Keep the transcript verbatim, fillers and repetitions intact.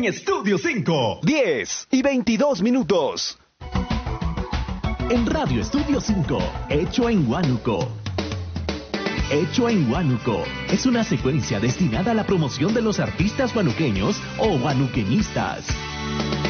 Estudio cinco. diez y veintidós minutos. En Radio Estudio cinco, Hecho en Huánuco. Hecho en Huánuco es una secuencia destinada a la promoción de los artistas huanuqueños o huanuqueñistas.